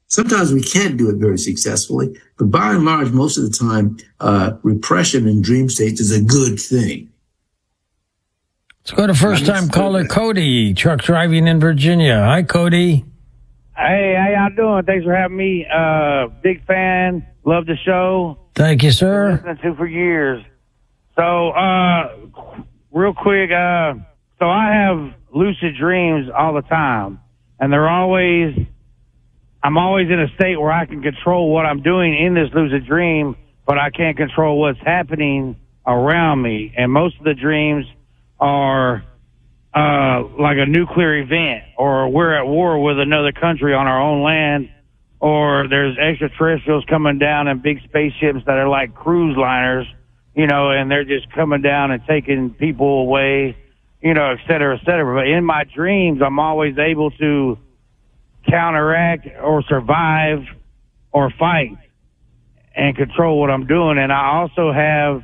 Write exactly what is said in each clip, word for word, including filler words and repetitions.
Sometimes we can't do it very successfully, but by and large, most of the time, uh, repression in dream states is a good thing. Let's go to first-time caller Cody, truck driving in Virginia. Hi, Cody. Hey, how y'all doing? Thanks for having me. Uh, big fan. Love the show. Thank you, sir. Been listening to for years. So, uh, real quick, uh, so I have lucid dreams all the time, and they're always, I'm always in a state where I can control what I'm doing in this lucid dream, but I can't control what's happening around me. And most of the dreams are uh like a nuclear event, or we're at war with another country on our own land, or there's extraterrestrials coming down in big spaceships that are like cruise liners, you know, and they're just coming down and taking people away, you know, et cetera, et cetera. But in my dreams, I'm always able to counteract or survive or fight and control what I'm doing. And I also have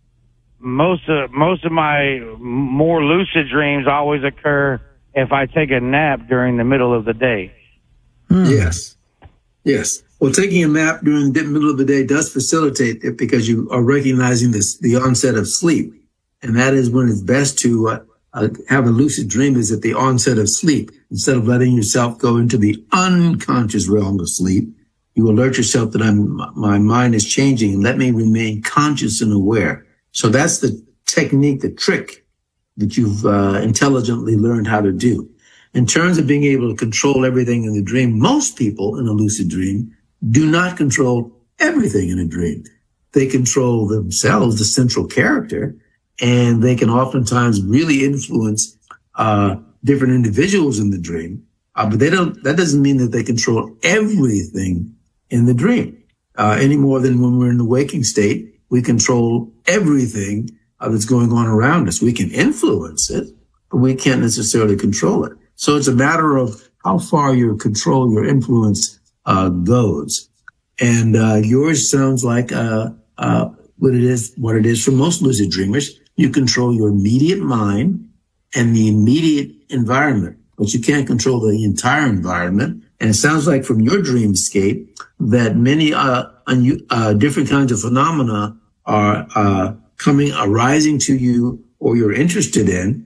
Most of most of my more lucid dreams always occur if I take a nap during the middle of the day. Hmm. Yes, yes. Well, taking a nap during the middle of the day does facilitate it because you are recognizing this, the onset of sleep, and that is when it's best to uh, uh, have a lucid dream is at the onset of sleep. Instead of letting yourself go into the unconscious realm of sleep, you alert yourself that I'm my mind is changing, and let me remain conscious and aware. So that's the technique, the trick that you've uh, intelligently learned how to do. In terms of being able to control everything in the dream, most people in a lucid dream do not control everything in a dream. They control themselves, the central character, and they can oftentimes really influence uh different individuals in the dream. Uh, but they don't. That doesn't mean that they control everything in the dream uh, any more than when we're in the waking state. We control everything uh, that's going on around us. We can influence it, but we can't necessarily control it. So it's a matter of how far your control, your influence uh, goes. And uh, yours sounds like uh, uh, what it is. What it is for most lucid dreamers. You control your immediate mind and the immediate environment, but you can't control the entire environment. And it sounds like from your dreamscape that many uh, un- uh, different kinds of phenomena are uh, coming, arising to you, or you're interested in,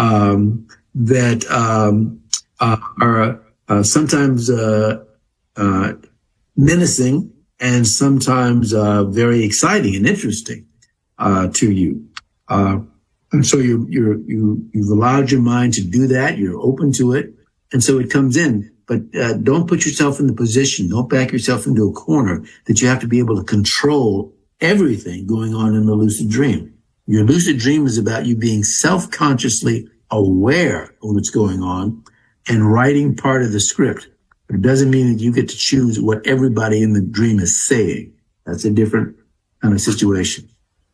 um, that um, uh, are uh, sometimes uh, uh, menacing and sometimes uh, very exciting and interesting uh, to you. Uh, and so you you're, you you've allowed your mind to do that. You're open to it, and so it comes in. But uh, don't put yourself in the position, don't back yourself into a corner that you have to be able to control everything going on in the lucid dream. Your lucid dream is about you being self-consciously aware of what's going on and writing part of the script. But it doesn't mean that you get to choose what everybody in the dream is saying. That's a different kind of situation.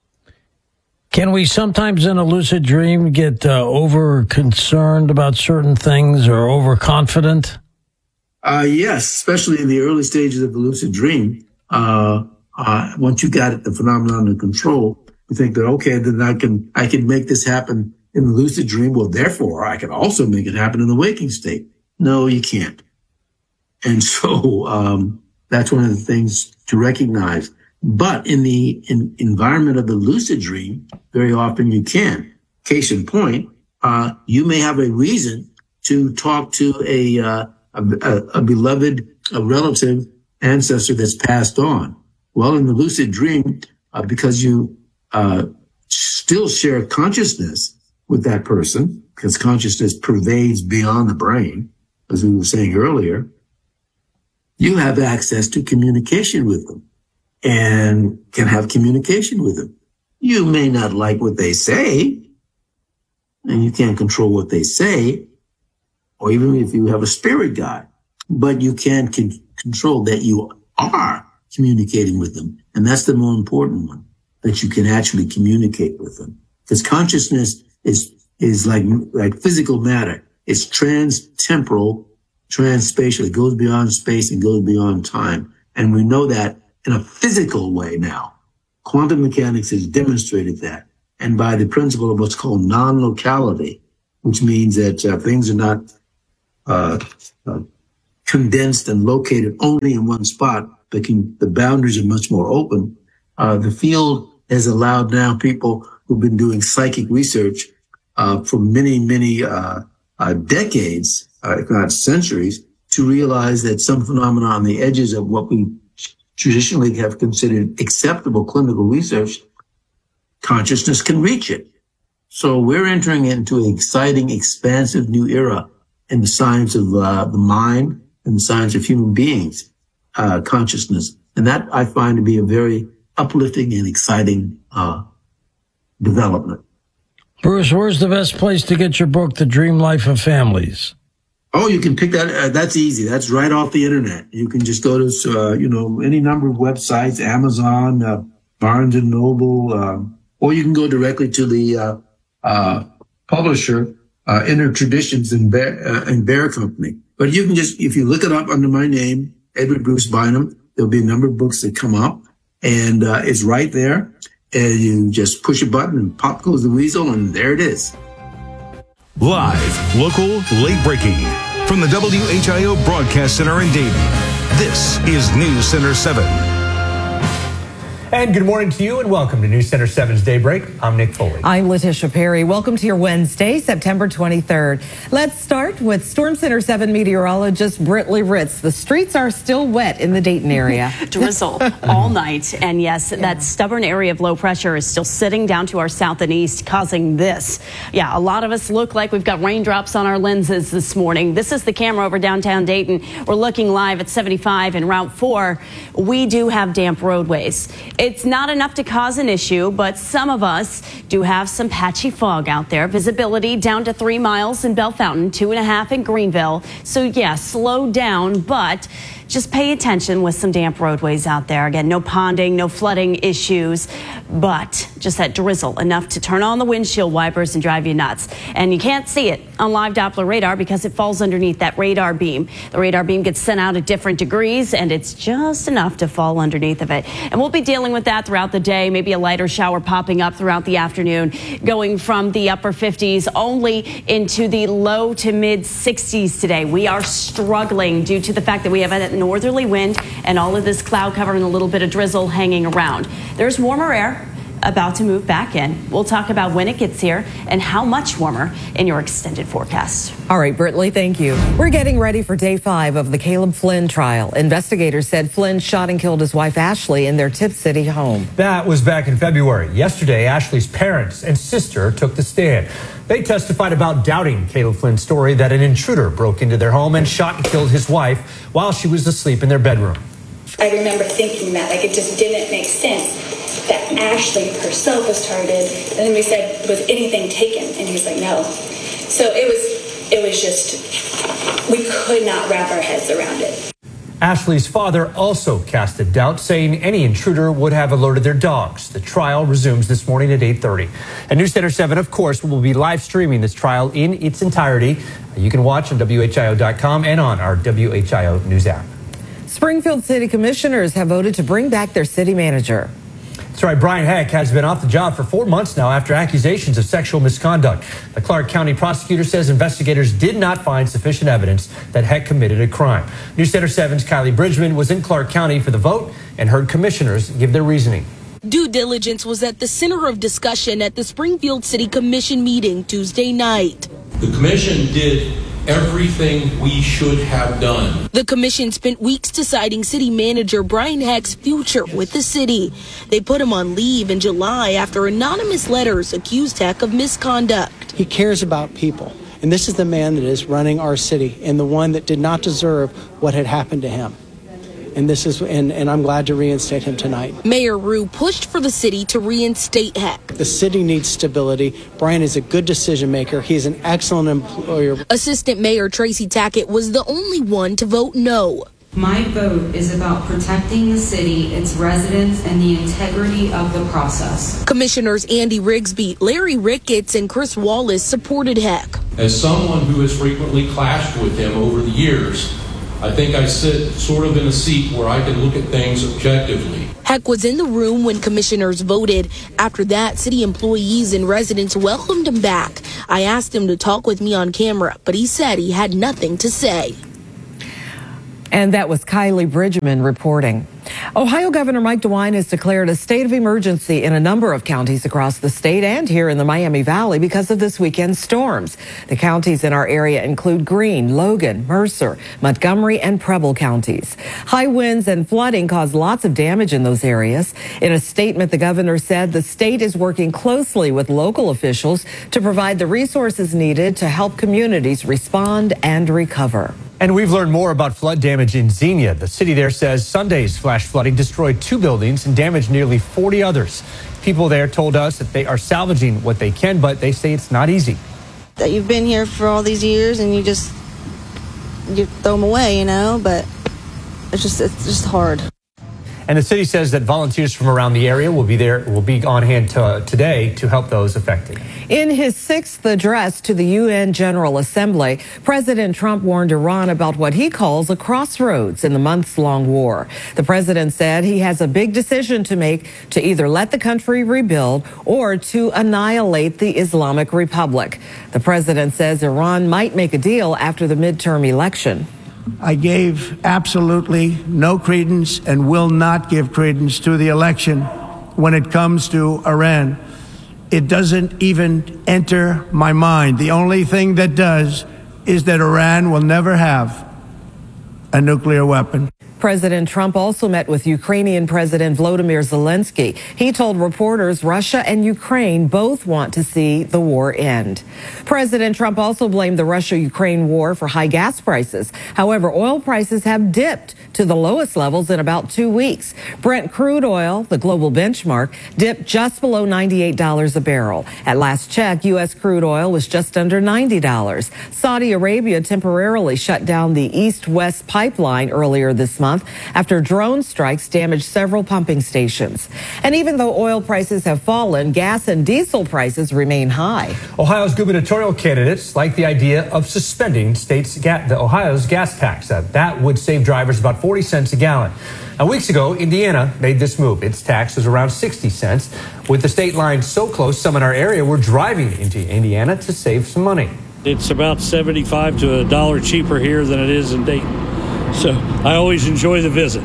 Can we sometimes in a lucid dream get uh, over-concerned about certain things or overconfident? Uh, yes, especially in the early stages of the lucid dream. Uh, uh, once you got the phenomenon under control, you think that, okay, then I can, I can make this happen in the lucid dream. Well, therefore, I can also make it happen in the waking state. No, you can't. And so, um, that's one of the things to recognize. But in the in, environment of the lucid dream, very often you can. Case in point, uh, you may have a reason to talk to a, uh, a, a, a beloved, a relative ancestor that's passed on. Well, in the lucid dream, uh, because you, uh, still share consciousness with that person, because consciousness pervades beyond the brain, as we were saying earlier, you have access to communication with them and can have communication with them. You may not like what they say, and you can't control what they say, or even if you have a spirit guide, but you can con- control that you are communicating with them. And that's the more important one, that you can actually communicate with them. Because consciousness is, is like, like physical matter. It's trans-temporal, trans-spatial. It goes beyond space and goes beyond time. And we know that in a physical way now. Quantum mechanics has demonstrated that. And by the principle of what's called non-locality, which means that uh, things are not uh, uh, condensed and located only in one spot, but can, the boundaries are much more open. Uh, the field has allowed now people who've been doing psychic research uh, for many, many uh, uh, decades, uh, if not centuries, to realize that some phenomena on the edges of what we traditionally have considered acceptable clinical research, consciousness can reach it. So we're entering into an exciting, expansive new era in the science of uh, the mind and the science of human beings, uh, consciousness. And that I find to be a very uplifting and exciting uh, development. Bruce, where's the best place to get your book, The Dream Life of Families? Oh, you can pick that. Uh, that's easy. That's right off the internet. You can just go to, uh, you know, any number of websites, Amazon, uh, Barnes and Noble, uh, or you can go directly to the uh, uh, publisher, uh, Inner Traditions and Bear, uh, and Bear Company. But you can just, if you look it up under my name, Edward Bruce Bynum, there'll be a number of books that come up, and uh, it's right there. And you just push a button and pop goes the weasel, and there it is. Live, local, late breaking. From the W H I O Broadcast Center in Dayton, this is News Center seven. And good morning to you and welcome to News Center seven's Daybreak. I'm Nick Foley. I'm Letitia Perry. Welcome to your Wednesday, September twenty-third. Let's start with Storm Center seven meteorologist Britley Ritz. The streets are still wet in the Dayton area. Drizzle all night. And yes, yeah. that stubborn area of low pressure is still sitting down to our south and east, causing this. Yeah, a lot of us look like we've got raindrops on our lenses this morning. This is the camera over downtown Dayton. We're looking live at seventy-five and Route four. We do have damp roadways. It's not enough to cause an issue, but some of us do have some patchy fog out there. Visibility down to three miles in Bell Fountain, two and a half in Greenville. So yeah, slow down, but just pay attention with some damp roadways out there. Again, no ponding, no flooding issues, but just that drizzle, enough to turn on the windshield wipers and drive you nuts. And you can't see it on live Doppler radar because it falls underneath that radar beam. The radar beam gets sent out at different degrees, and it's just enough to fall underneath of it. And we'll be dealing with that throughout the day, maybe a lighter shower popping up throughout the afternoon, going from the upper fifties only into the low to mid sixties today. We are struggling due to the fact that we have a northerly wind and all of this cloud cover and a little bit of drizzle hanging around. There's warmer air about to move back in. We'll talk about when it gets here and how much warmer in your extended forecast. All right, Britley, thank you. We're getting ready for day five of the Caleb Flynn trial. Investigators said Flynn shot and killed his wife Ashley in their Tipp City home. That was back in February. Yesterday, Ashley's parents and sister took the stand. They testified about doubting Caleb Flynn's story that an intruder broke into their home and shot and killed his wife while she was asleep in their bedroom. I remember thinking that, like, it just didn't make sense that Ashley herself was targeted. And then we said, was anything taken? And he's like, no. So it was, it was just, we could not wrap our heads around it. Ashley's father also casted doubt, saying any intruder would have alerted their dogs. The trial resumes this morning at eight thirty. And News Center seven, of course, will be live streaming this trial in its entirety. You can watch on W H I O dot com and on our W H I O News app. Springfield City Commissioners have voted to bring back their city manager. That's right. Brian Heck has been off the job for four months now after accusations of sexual misconduct. The Clark County prosecutor says investigators did not find sufficient evidence that Heck committed a crime. News Center seven's Kylie Bridgman was in Clark County for the vote and heard commissioners give their reasoning. Due diligence was at the center of discussion at the Springfield City Commission meeting Tuesday night. The commission did everything we should have done. The commission spent weeks deciding city manager Brian Heck's future with the city. They put him on leave in July after anonymous letters accused Heck of misconduct. He cares about people, and this is the man that is running our city and the one that did not deserve what had happened to him. And this is, and, and I'm glad to reinstate him tonight. Mayor Rue pushed for the city to reinstate Heck. The city needs stability. Brian is a good decision maker. He's an excellent employer. Assistant Mayor Tracy Tackett was the only one to vote no. My vote is about protecting the city, its residents, and the integrity of the process. Commissioners Andy Rigsby, Larry Ricketts, and Chris Wallace supported Heck. As someone who has frequently clashed with him over the years, I think I sit sort of in a seat where I can look at things objectively. Heck was in the room when commissioners voted. After that, city employees and residents welcomed him back. I asked him to talk with me on camera, but he said he had nothing to say. And that was Kylie Bridgman reporting. Ohio Governor Mike DeWine has declared a state of emergency in a number of counties across the state and here in the Miami Valley because of this weekend's storms. The counties in our area include Greene, Logan, Mercer, Montgomery, and Preble counties. High winds and flooding caused lots of damage in those areas. In a statement, the governor said the state is working closely with local officials to provide the resources needed to help communities respond and recover. And we've learned more about flood damage in Xenia. The city there says Sunday's flash flooding destroyed two buildings and damaged nearly forty others. People there told us that they are salvaging what they can, but they say it's not easy. That you've been here for all these years and you just you throw them away, you know, but it's just it's just hard. And the city says that volunteers from around the area will be there, will be on hand to, uh, today to help those affected. In his sixth address to the U N General Assembly, President Trump warned Iran about what he calls a crossroads in the months-long war. The president said he has a big decision to make to either let the country rebuild or to annihilate the Islamic Republic. The president says Iran might make a deal after the midterm election. I gave absolutely no credence and will not give credence to the election when it comes to Iran. It doesn't even enter my mind. The only thing that does is that Iran will never have a nuclear weapon. President Trump also met with Ukrainian President Volodymyr Zelensky. He told reporters Russia and Ukraine both want to see the war end. President Trump also blamed the Russia-Ukraine war for high gas prices. However, oil prices have dipped to the lowest levels in about two weeks. Brent crude oil, the global benchmark, dipped just below ninety-eight dollars a barrel. At last check, U S crude oil was just under ninety dollars. Saudi Arabia temporarily shut down the East-West pipeline earlier this month after drone strikes damaged several pumping stations. And even though oil prices have fallen, gas and diesel prices remain high. Ohio's gubernatorial candidates like the idea of suspending state's ga- the Ohio's gas tax. That, that would save drivers about forty cents a gallon. Now, weeks ago, Indiana made this move. Its tax was around sixty cents. With the state line so close, some in our area were driving into Indiana to save some money. It's about seventy-five to a dollar cheaper here than it is in Dayton. So I always enjoy the visit.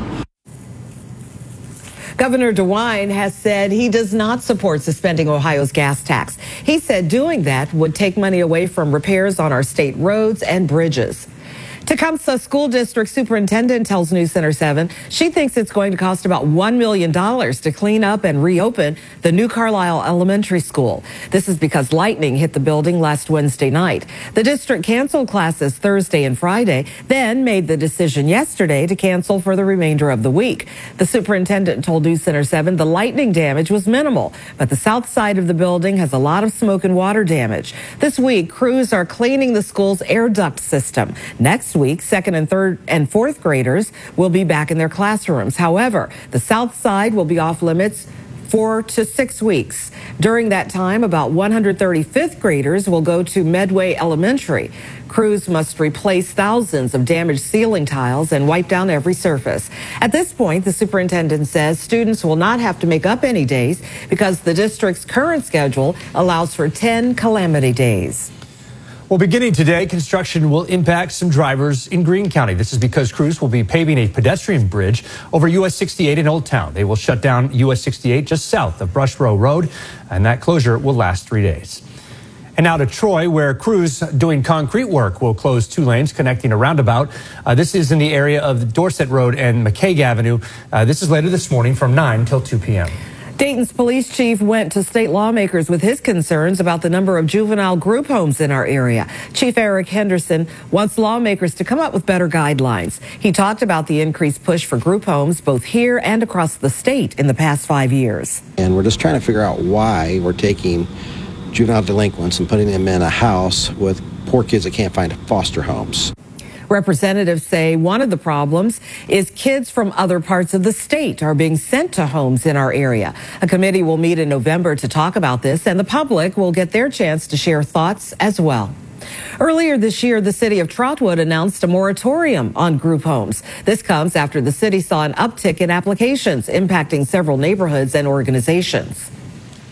Governor DeWine has said he does not support suspending Ohio's gas tax. He said doing that would take money away from repairs on our state roads and bridges. Tecumseh School District Superintendent tells News Center seven she thinks it's going to cost about one million dollars to clean up and reopen the new Carlisle Elementary School. This is because lightning hit the building last Wednesday night. The district canceled classes Thursday and Friday, then made the decision yesterday to cancel for the remainder of the week. The superintendent told News Center seven the lightning damage was minimal, but the south side of the building has a lot of smoke and water damage. This week, crews are cleaning the school's air duct system. Next week, second and third and fourth graders will be back in their classrooms. However, the south side will be off limits four to six weeks. During that time, about one hundred thirty fifth graders will go to Medway Elementary. Crews must replace thousands of damaged ceiling tiles and wipe down every surface. At this point, the superintendent says students will not have to make up any days because the district's current schedule allows for ten calamity days. Well, beginning today, construction will impact some drivers in Greene County. This is because crews will be paving a pedestrian bridge over U S sixty-eight in Old Town. They will shut down U S sixty-eight just south of Brush Row Road, and that closure will last three days. And now to Troy, where crews doing concrete work will close two lanes connecting a roundabout. Uh, this is in the area of Dorset Road and McCaig Avenue. Uh, this is later this morning from nine till two p.m. Dayton's police chief went to state lawmakers with his concerns about the number of juvenile group homes in our area. Chief Eric Henderson wants lawmakers to come up with better guidelines. He talked about the increased push for group homes both here and across the state in the past five years. And we're just trying to figure out why we're taking juvenile delinquents and putting them in a house with poor kids that can't find foster homes. Representatives say one of the problems is kids from other parts of the state are being sent to homes in our area. A committee will meet in November to talk about this, and the public will get their chance to share thoughts as well. Earlier this year, the city of Trotwood announced a moratorium on group homes. This comes after the city saw an uptick in applications impacting several neighborhoods and organizations.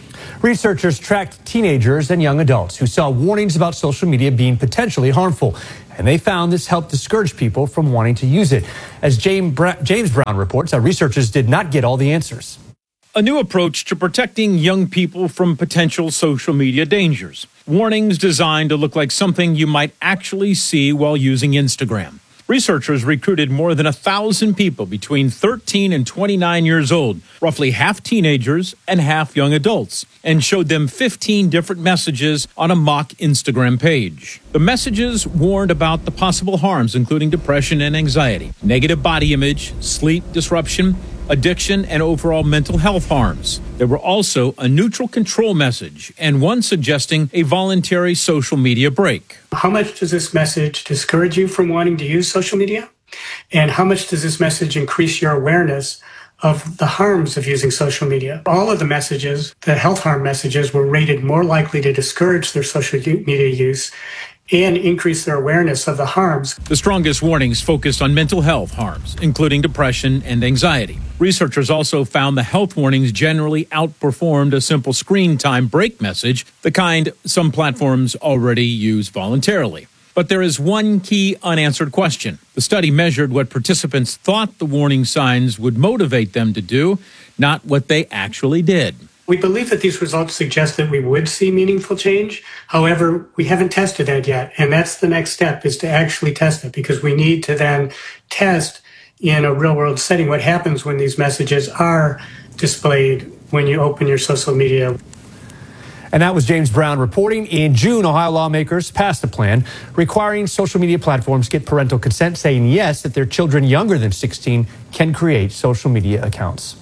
Researchers tracked teenagers and young adults who saw warnings about social media being potentially harmful, and they found this helped discourage people from wanting to use it. As James Brown reports, our researchers did not get all the answers. A new approach to protecting young people from potential social media dangers. Warnings designed to look like something you might actually see while using Instagram. Researchers recruited more than a thousand people between thirteen and twenty-nine years old, roughly half teenagers and half young adults, and showed them fifteen different messages on a mock Instagram page. The messages warned about the possible harms, including depression and anxiety, negative body image, sleep disruption, addiction, and overall mental health harms. There were also a neutral control message and one suggesting a voluntary social media break. How much does this message discourage you from wanting to use social media? And how much does this message increase your awareness of the harms of using social media? All of the messages, the health harm messages, were rated more likely to discourage their social media use and increase their awareness of the harms. The strongest warnings focused on mental health harms, including depression and anxiety. Researchers also found the health warnings generally outperformed a simple screen time break message, the kind some platforms already use voluntarily. But there is one key unanswered question. The study measured what participants thought the warning signs would motivate them to do, not what they actually did. We believe that these results suggest that we would see meaningful change. However, we haven't tested that yet. And that's the next step, is to actually test it, because we need to then test in a real world setting what happens when these messages are displayed when you open your social media. And that was James Brown reporting. In June, Ohio lawmakers passed a plan requiring social media platforms get parental consent, saying yes, that their children younger than sixteen can create social media accounts.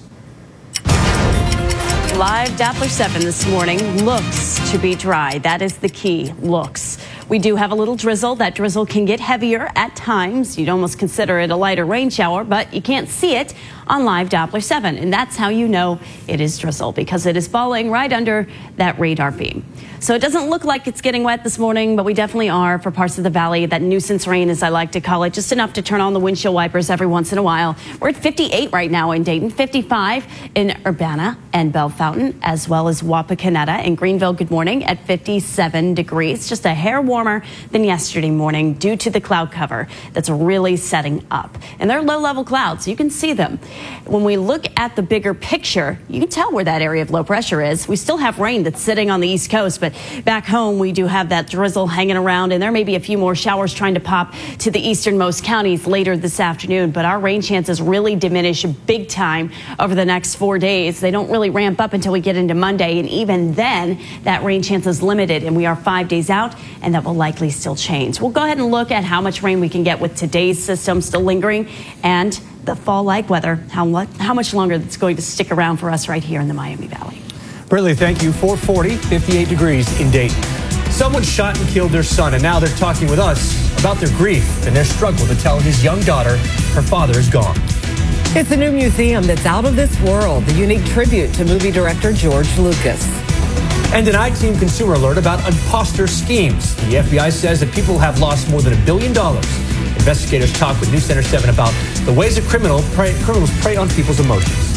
Live Doppler seven this morning. Looks to be dry. That is the key. Looks. We do have a little drizzle. That drizzle can get heavier at times. You'd almost consider it a lighter rain shower, but you can't see it on Live Doppler seven. And that's how you know it is drizzle, because it is falling right under that radar beam. So it doesn't look like it's getting wet this morning, but we definitely are for parts of the valley. That nuisance rain, as I like to call it, just enough to turn on the windshield wipers every once in a while. We're at fifty-eight right now in Dayton, fifty-five in Urbana and Bellefontaine, as well as Wapakoneta. In Greenville, good morning, at fifty-seven degrees. Just a hair warmer than yesterday morning due to the cloud cover that's really setting up. And they're low-level clouds, so you can see them. When we look at the bigger picture, you can tell where that area of low pressure is. We still have rain that's sitting on the East Coast, but back home we do have that drizzle hanging around, and there may be a few more showers trying to pop to the easternmost counties later this afternoon. But our rain chances really diminish big time over the next four days. They don't really ramp up until we get into Monday, and even then, that rain chance is limited, and we are five days out, and that will likely still change. We'll go ahead and look at how much rain we can get with today's system still lingering, and the fall-like weather, how, how much longer that's going to stick around for us right here in the Miami Valley. Brittany, thank you. four forty, fifty-eight degrees in Dayton. Someone shot and killed their son, and now they're talking with us about their grief and their struggle to tell his young daughter her father is gone. It's a new museum that's out of this world, the unique tribute to movie director George Lucas. And an I-Team consumer alert about imposter schemes. The F B I says that people have lost more than a billion dollars. Investigators talk with News Center seven about the ways that criminal prey, criminals prey on people's emotions.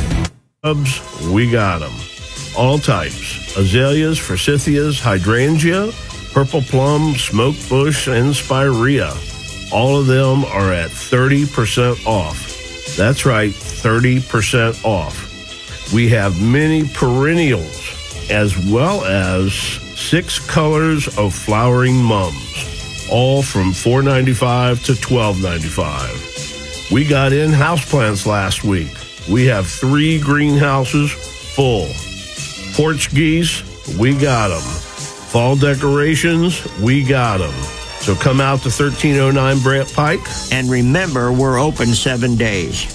We got them. All types. Azaleas, forsythias, hydrangea, purple plum, smoke bush, and spirea. All of them are at thirty percent off. That's right, thirty percent off. We have many perennials, as well as six colors of flowering mums, all from four ninety-five to twelve ninety-five. We got in houseplants last week. We have three greenhouses full. Porch geese, we got them. Fall decorations, we got them. So come out to thirteen oh nine Brant Pike. And remember, we're open seven days.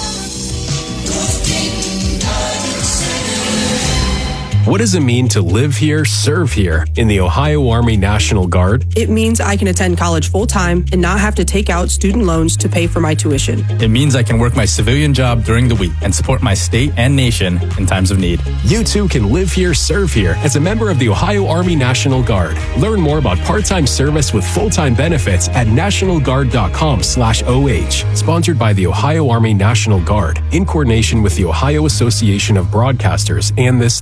What does it mean to live here, serve here in the Ohio Army National Guard? It means I can attend college full-time and not have to take out student loans to pay for my tuition. It means I can work my civilian job during the week and support my state and nation in times of need. You too can live here, serve here as a member of the Ohio Army National Guard. Learn more about part-time service with full-time benefits at nationalguard.com slash OH. Sponsored by the Ohio Army National Guard in coordination with the Ohio Association of Broadcasters and this station.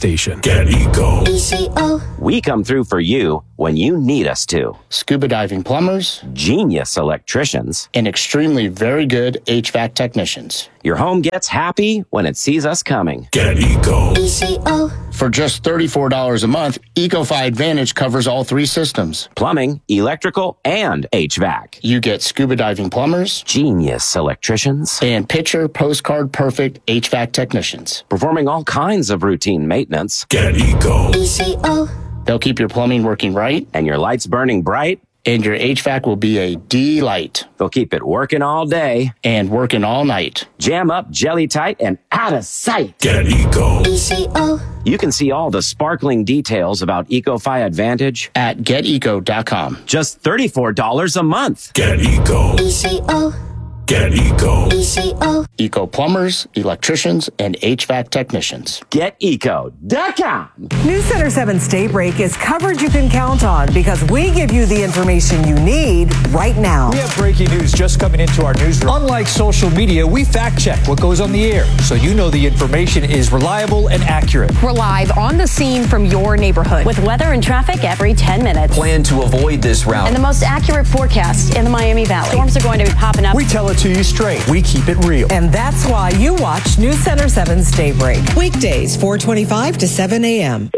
Get Eco. E C O. We come through for you when you need us to. Scuba diving plumbers, genius electricians, and extremely very good H V A C technicians. Your home gets happy when it sees us coming. Get Eco. E C O. For just thirty-four dollars a month, EcoFi Advantage covers all three systems. Plumbing, electrical, and H V A C. You get scuba diving plumbers, genius electricians, and picture postcard perfect H V A C technicians. Performing all kinds of routine maintenance. Get Eco. E C O. They'll keep your plumbing working right, and your lights burning bright, and your H V A C will be a delight. They'll keep it working all day and working all night. Jam up, jelly tight, and out of sight. Get Eco. E C O. You can see all the sparkling details about EcoFi Advantage at get eco dot com. Just thirty-four dollars a month. Get Eco. E C O. Get Eco. E C O. Eco plumbers, electricians, and H V A C technicians. Get eco dot com. News Center seven's Daybreak is coverage you can count on because we give you the information you need right now. We have breaking news just coming into our newsroom. Unlike social media, we fact check what goes on the air so you know the information is reliable and accurate. We're live on the scene from your neighborhood with weather and traffic every ten minutes. Plan to avoid this route. And the most accurate forecast in the Miami Valley. Storms are going to be popping up. We tell it to you straight. We keep it real. And that's why you watch News Center seven's Daybreak. Weekdays, four twenty-five to seven a.m.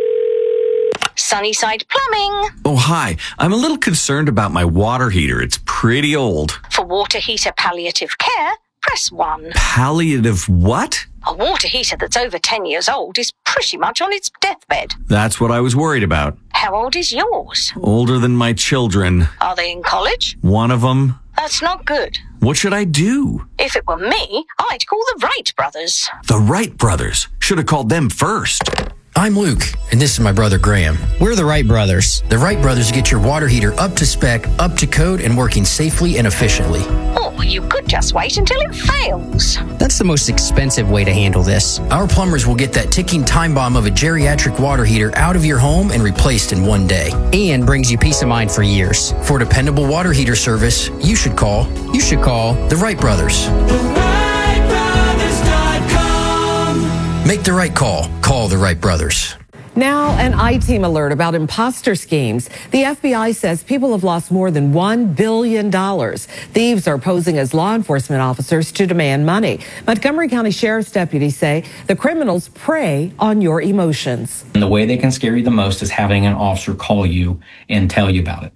Sunnyside Plumbing. Oh, hi. I'm a little concerned about my water heater. It's pretty old. For water heater palliative care, press one. Palliative what? A water heater that's over ten years old is pretty much on its deathbed. That's what I was worried about. How old is yours? Older than my children. Are they in college? One of them. That's not good. What should I do? If it were me, I'd call the Wright brothers. The Wright brothers? Should have called them first. I'm Luke, and this is my brother Graham. We're the Wright brothers. The Wright brothers get your water heater up to spec, up to code, and working safely and efficiently. Or you could just wait until it fails. That's the most expensive way to handle this. Our plumbers will get that ticking time bomb of a geriatric water heater out of your home and replaced in one day. And brings you peace of mind for years. For dependable water heater service, you should call, you should call the Wright brothers. The Wright brothers dot com. Make the right call. Call the Wright brothers. Now, an I-Team alert about imposter schemes. The F B I says people have lost more than one billion dollars. Thieves are posing as law enforcement officers to demand money. Montgomery County Sheriff's deputies say the criminals prey on your emotions. And the way they can scare you the most is having an officer call you and tell you about it.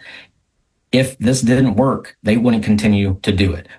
If this didn't work, they wouldn't continue to do it.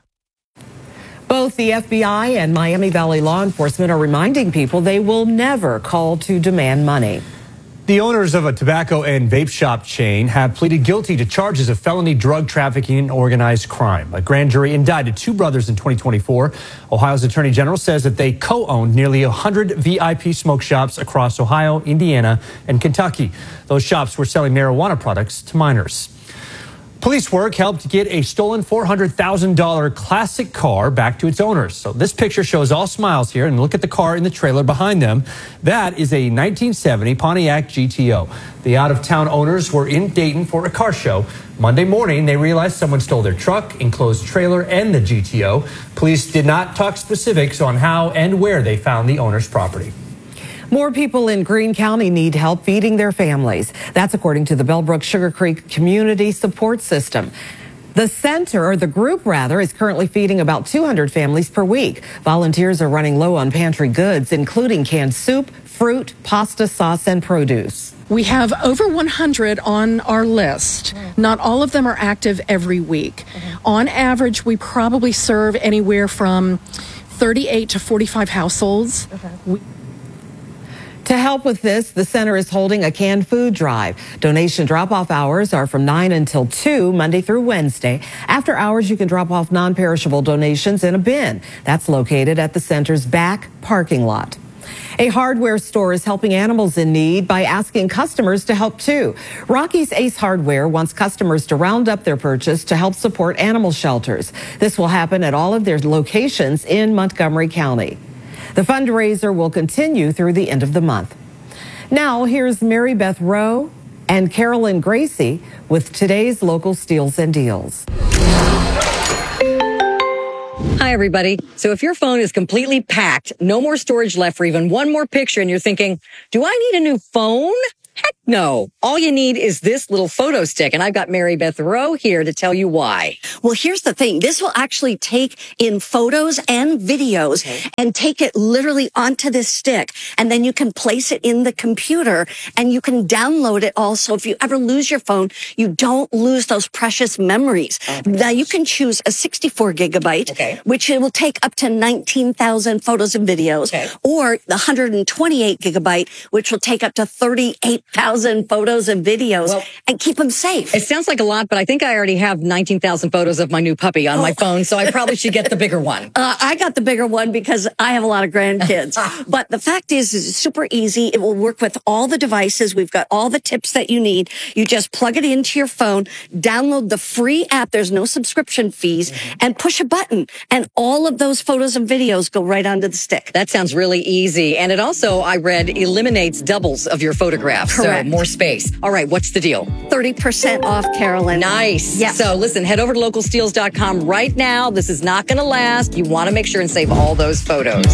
Both the F B I and Miami Valley law enforcement are reminding people they will never call to demand money. The owners of a tobacco and vape shop chain have pleaded guilty to charges of felony drug trafficking and organized crime. A grand jury indicted two brothers in twenty twenty-four. Ohio's Attorney General says that they co-owned nearly one hundred V I P smoke shops across Ohio, Indiana, and Kentucky. Those shops were selling marijuana products to minors. Police work helped get a stolen four hundred thousand dollars classic car back to its owners. So this picture shows all smiles here, and look at the car in the trailer behind them. That is a nineteen seventy Pontiac G T O. The out-of-town owners were in Dayton for a car show. Monday morning, they realized someone stole their truck, enclosed trailer, and the G T O. Police did not talk specifics on how and where they found the owner's property. More people in Greene County need help feeding their families. That's according to the Bellbrook Sugar Creek Community Support System. The center, or the group rather, is currently feeding about two hundred families per week. Volunteers are running low on pantry goods, including canned soup, fruit, pasta sauce, and produce. We have over one hundred on our list. Not all of them are active every week. On average, we probably serve anywhere from thirty-eight to forty-five households. We To help with this, the center is holding a canned food drive. Donation drop-off hours are from nine until two, Monday through Wednesday. After hours, you can drop off non-perishable donations in a bin. That's located at the center's back parking lot. A hardware store is helping animals in need by asking customers to help too. Rocky's Ace Hardware wants customers to round up their purchase to help support animal shelters. This will happen at all of their locations in Montgomery County. The fundraiser will continue through the end of the month. Now, here's Mary Beth Rowe and Carolyn Gracie with today's local steals and deals. Hi, everybody. So if your phone is completely packed, no more storage left for even one more picture, and you're thinking, do I need a new phone? Heck no. All you need is this little photo stick. And I've got Mary Beth Rowe here to tell you why. Well, here's the thing. This will actually take in photos and videos okay. and take it literally onto this stick. And then you can place it in the computer and you can download it also. If you ever lose your phone, you don't lose those precious memories. Oh, now you can choose a sixty-four gigabyte, okay. which it will take up to nineteen thousand photos and videos, okay. or the one hundred twenty-eight gigabyte, which will take up to thirty-eight thousand photos and videos well, and keep them safe. It sounds like a lot, but I think I already have nineteen thousand photos of my new puppy on oh. my phone, so I probably should get the bigger one. Uh, I got the bigger one because I have a lot of grandkids. But the fact is, it's super easy. It will work with all the devices. We've got all the tips that you need. You just plug it into your phone, download the free app. There's no subscription fees, mm-hmm. and push a button. And all of those photos and videos go right onto the stick. That sounds really easy. And it also, I read, eliminates doubles of your photographs. Correct. So more space. All right, what's the deal? thirty percent off, Carolyn. Nice. Yes. So listen, head over to local steals dot com right now. This is not going to last. You want to make sure and save all those photos.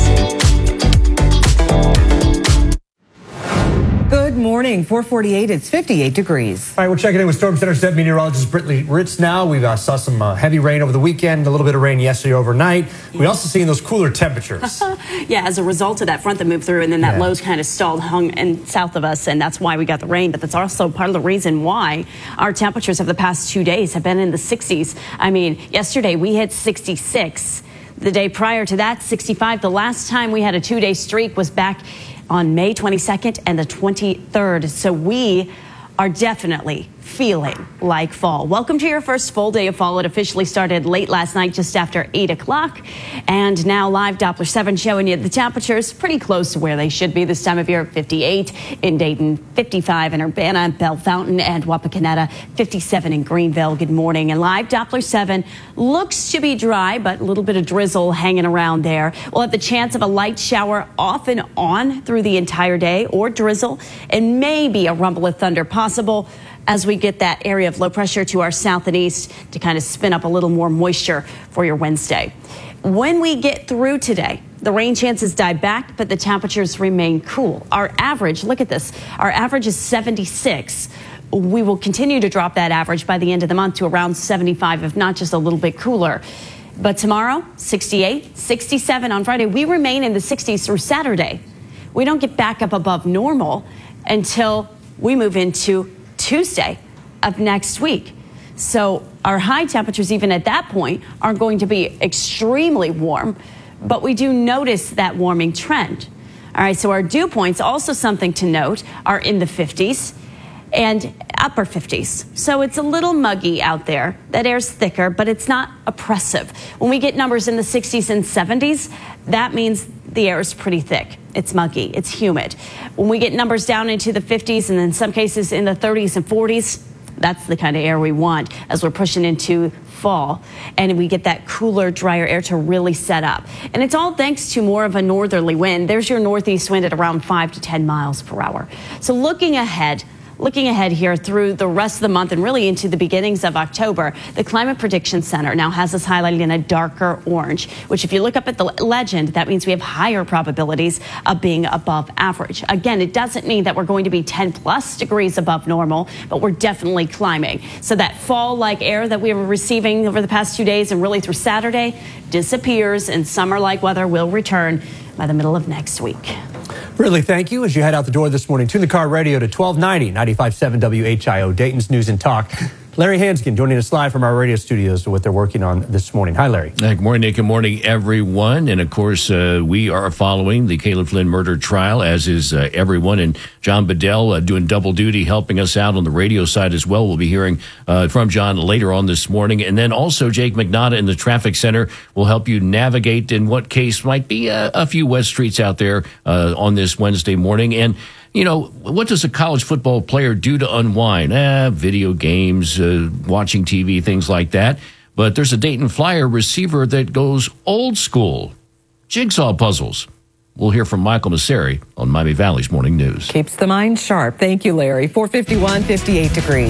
Good morning. four forty-eight. It's fifty-eight degrees. All right, we're checking in with Storm Center seven meteorologist Brittany Ritz now. We uh, saw some uh, heavy rain over the weekend, a little bit of rain yesterday overnight. We also seen those cooler temperatures. Yeah, as a result of that front that moved through, and then that yeah. low's kind of stalled, hung in south of us, and that's why we got the rain. But that's also part of the reason why our temperatures of the past two days have been in the sixties. I mean, yesterday we hit sixty-six. The day prior to that, sixty-five. The last time we had a two-day streak was back on May twenty-second and the twenty-third. So we are definitely feeling like fall. Welcome to your first full day of fall. It officially started late last night, just after eight o'clock. And now live Doppler seven showing you the temperatures pretty close to where they should be this time of year. fifty-eight in Dayton, fifty-five in Urbana, Bell Fountain, and Wapakoneta, fifty-seven in Greenville. Good morning. And live Doppler seven looks to be dry, but a little bit of drizzle hanging around there. We'll have the chance of a light shower off and on through the entire day, or drizzle, and maybe a rumble of thunder possible as we get that area of low pressure to our south and east to kind of spin up a little more moisture for your Wednesday. When we get through today, the rain chances die back, but the temperatures remain cool. Our average, look at this, our average is seventy-six. We will continue to drop that average by the end of the month to around seventy-five, if not just a little bit cooler. But tomorrow, sixty-eight, sixty-seven on Friday. We remain in the sixties through Saturday. We don't get back up above normal until we move into Tuesday of next week. So our high temperatures, even at that point, aren't going to be extremely warm, but we do notice that warming trend. All right, so our dew points, also something to note, are in the fifties and upper fifties. So it's a little muggy out there. That air's thicker, but it's not oppressive. When we get numbers in the sixties and seventies, that means the air is pretty thick. It's muggy. It's humid. When we get numbers down into the fifties and in some cases in the thirties and forties, that's the kind of air we want as we're pushing into fall, and we get that cooler, drier air to really set up. And it's all thanks to more of a northerly wind. There's your northeast wind at around five to ten miles per hour. So looking ahead, Looking ahead here through the rest of the month and really into the beginnings of October, the Climate Prediction Center now has us highlighted in a darker orange, which if you look up at the legend, that means we have higher probabilities of being above average. Again, it doesn't mean that we're going to be ten plus degrees above normal, but we're definitely climbing. So that fall-like air that we were receiving over the past two days and really through Saturday disappears, and summer-like weather will return by the middle of next week. Really, thank you. As you head out the door this morning, tune the car radio to twelve ninety, ninety-five point seven W H I O, Dayton's News and Talk. Larry Hanskin joining us live from our radio studios to what they're working on this morning. Hi, Larry. Good morning, Nick. Good morning, everyone. And, of course, uh, we are following the Caleb Flynn murder trial, as is uh, everyone. And John Bedell uh, doing double duty, helping us out on the radio side as well. We'll be hearing uh, from John later on this morning. And then also Jake McNaughton in the traffic center will help you navigate in what case might be a, a few wet streets out there uh, on this Wednesday morning. And you know, what does a college football player do to unwind? Eh, video games, uh, watching T V, things like that. But there's a Dayton Flyer receiver that goes old school. Jigsaw puzzles. We'll hear from Michael Masseri on Miami Valley's Morning News. Keeps the mind sharp. Thank you, Larry. four fifty-one, fifty-eight degrees.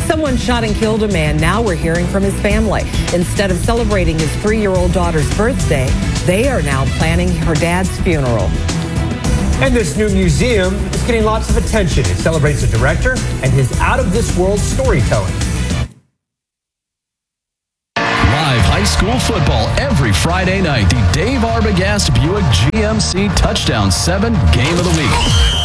Someone shot and killed a man. Now we're hearing from his family. Instead of celebrating his three-year-old daughter's birthday, they are now planning her dad's funeral. And this new museum is getting lots of attention. It celebrates the director and his out-of-this-world storytelling. Live high school football every Friday night. The Dave Arbogast Buick G M C Touchdown seven Game of the Week.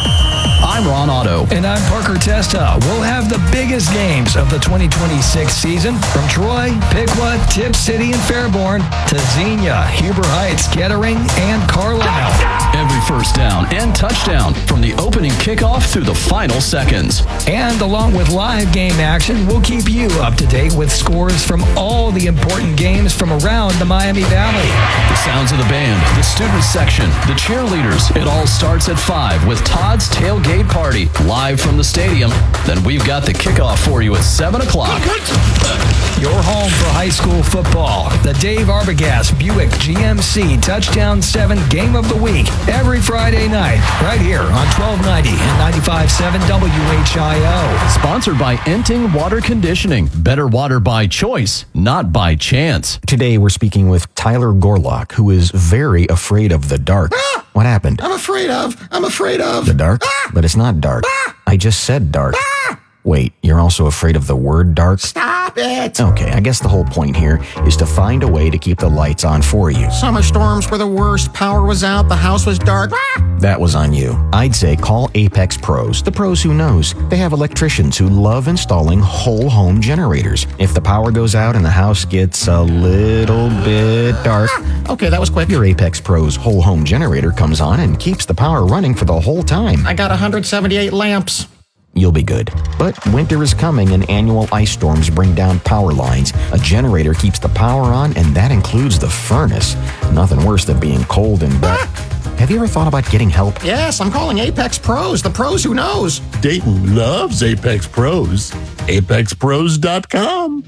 I'm Ron Otto. And I'm Parker Testa. We'll have the biggest games of the twenty twenty-six season from Troy, Piqua, Tip City, and Fairborn to Xenia, Huber Heights, Kettering, and Carlisle. Every first down and touchdown from the opening kickoff through the final seconds. And along with live game action, we'll keep you up to date with scores from all the important games from around the Miami Valley. The sounds of the band, the student section, the cheerleaders. It all starts at five with Todd's Tailgate Party live from the stadium. Then we've got the kickoff for you at seven o'clock. Your home for high school football. The Dave Arbogast Buick G M C Touchdown seven Game of the Week. Every Friday night, right here on twelve ninety and ninety-five point seven W H I O. Sponsored by Enting Water Conditioning. Better water by choice, not by chance. Today we're speaking with Tyler Gorlock, who is very afraid of the dark. Ah! What happened? I'm afraid of. I'm afraid of. The dark? Ah! But it's not dark. Ah! I just said dark. Ah! Wait, you're also afraid of the word dark? Stop it. Okay, I guess the whole point here is to find a way to keep the lights on for you. Summer storms were the worst. Power was out. The house was dark. Ah! That was on you. I'd say call Apex Pros, the pros who knows. They have electricians who love installing whole home generators. If the power goes out and the house gets a little bit dark, Ah! Okay, that was quick. your Apex Pros whole home generator comes on and keeps the power running for the whole time. I got one hundred seventy-eight lamps. You'll be good. But winter is coming and annual ice storms bring down power lines. A generator keeps the power on, and that includes the furnace. Nothing worse than being cold and wet. Have you ever thought about getting help? Yes, I'm calling Apex Pros, the pros who knows. Dayton loves Apex Pros. Apex Pros dot com.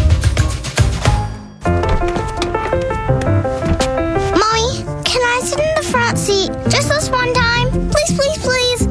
Mommy, can I sit in the front seat just this one time? Please, please, please.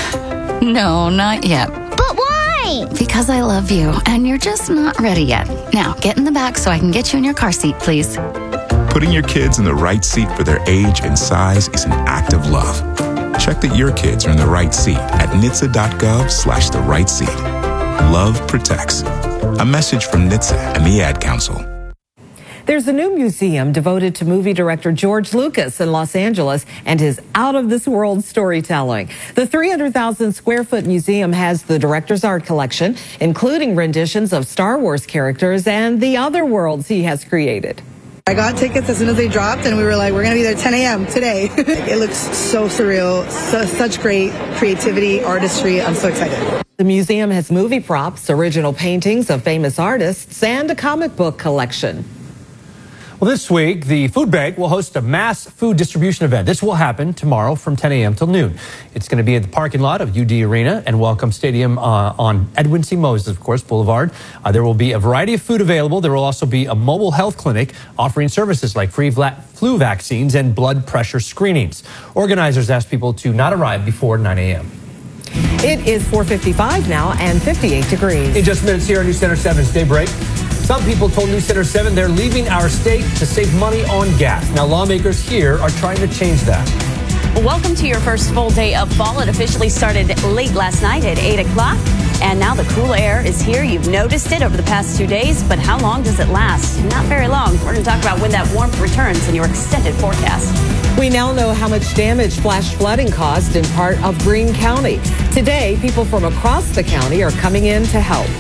No, not yet. But why? Because I love you, and you're just not ready yet. Now, get in the back so I can get you in your car seat, please. Putting your kids in the right seat for their age and size is an act of love. Check that your kids are in the right seat at N H T S A dot gov slash the right seat. Love protects. A message from N H T S A and the Ad Council. There's a new museum devoted to movie director George Lucas in Los Angeles and his out-of-this-world storytelling. The three hundred thousand square foot museum has the director's art collection, including renditions of Star Wars characters and the other worlds he has created. I got tickets as soon as they dropped, and we were like, we're going to be there ten a.m. today. It looks so surreal, so, such great creativity, artistry. I'm so excited. The museum has movie props, original paintings of famous artists, and a comic book collection. Well, this week, the food bank will host a mass food distribution event. This will happen tomorrow from ten a.m. till noon. It's going to be at the parking lot of U D Arena and Welcome Stadium uh, on Edwin C. Moses, of course, Boulevard. Uh, there will be a variety of food available. There will also be a mobile health clinic offering services like free flu vaccines and blood pressure screenings. Organizers asked people to not arrive before nine a.m. It is four fifty-five now and fifty-eight degrees. In just minutes here on News Center seven's Daybreak. Some people told News Center seven they're leaving our state to save money on gas. Now, lawmakers here are trying to change that. Well, welcome to your first full day of fall. It officially started late last night at eight o'clock. And now the cool air is here. You've noticed it over the past two days. But how long does it last? Not very long. We're going to talk about when that warmth returns in your extended forecast. We now know how much damage flash flooding caused in part of Greene County. Today, people from across the county are coming in to help.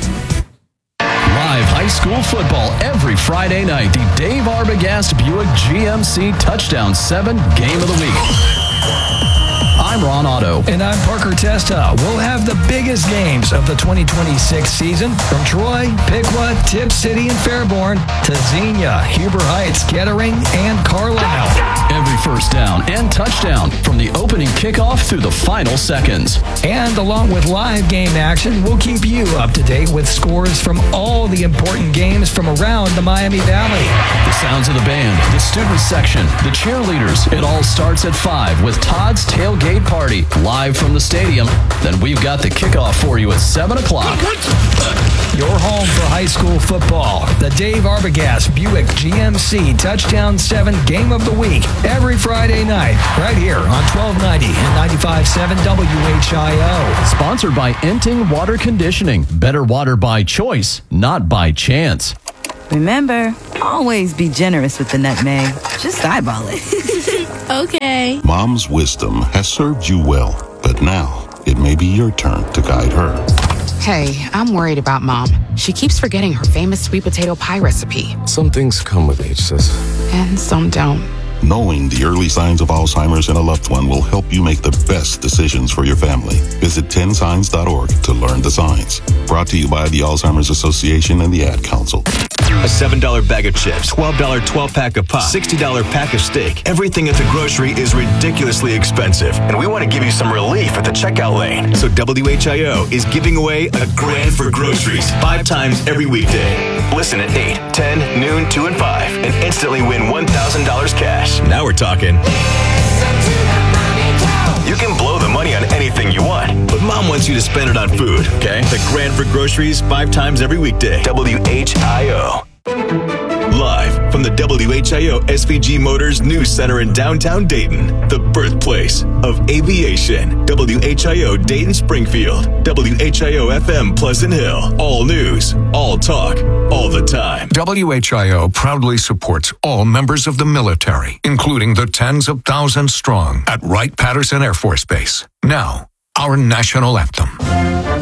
Live high school football every Friday night. The Dave Arbogast Buick G M C Touchdown seven Game of the Week. I'm Ron Otto. And I'm Parker Testa. We'll have the biggest games of the twenty twenty-six season from Troy, Piqua, Tip City, and Fairborn to Xenia, Huber Heights, Kettering, and Carlisle. Every first down and touchdown from the opening kickoff through the final seconds. And along with live game action, we'll keep you up to date with scores from all the important games from around the Miami Valley. The sounds of the band, the student section, the cheerleaders. It all starts at five with Todd's Tailgate Party live from the stadium. Then we've got the kickoff for you at seven o'clock. Your home for high school football. The Dave Arbogast Buick G M C Touchdown seven Game of the Week. Every Friday night, right here on twelve ninety and ninety-five point seven W H I O. Sponsored by Enting Water Conditioning. Better water by choice, not by chance. Remember, always be generous with the nutmeg. Just eyeball it. Okay. Mom's wisdom has served you well, but now it may be your turn to guide her. Hey, I'm worried about Mom. She keeps forgetting her famous sweet potato pie recipe. Some things come with age, sis. And some don't. Knowing the early signs of Alzheimer's in a loved one will help you make the best decisions for your family. Visit ten signs dot org to learn the signs. Brought to you by the Alzheimer's Association and the Ad Council. A seven dollar bag of chips, twelve dollar twelve-pack of pop, sixty dollar pack of steak. Everything at the grocery is ridiculously expensive, and we want to give you some relief at the checkout lane. So W H I O is giving away a grand for groceries five times every weekday. Listen at eight, ten, noon, two, and five, and instantly win one thousand dollars cash. Now we're talking. You can blow the money on anything you want, but Mom wants you to spend it on food, okay? The grand for groceries five times every weekday. W H I O. Live from the W H I O S V G Motors News Center in downtown Dayton, the birthplace of aviation. W H I O Dayton Springfield. W H I O F M Pleasant Hill. All news, all talk, all the time. W H I O proudly supports all members of the military, including the tens of thousands strong at Wright-Patterson Air Force Base. Now, our national anthem.